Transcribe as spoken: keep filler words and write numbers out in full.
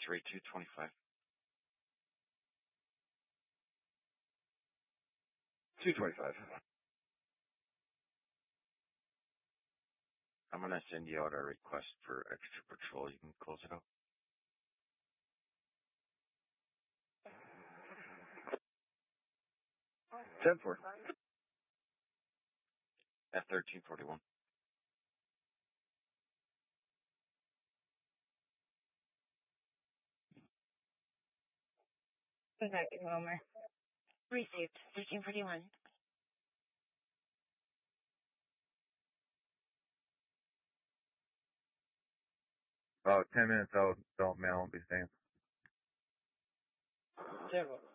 three two twenty-five. two twenty-five. I'm going to send you out a request for extra patrol. You can close it out. ten four. F thirteen forty-one. Okay, Homer. Received. thirteen forty-one. About ten minutes out, don't mail, won't be staying. Zero.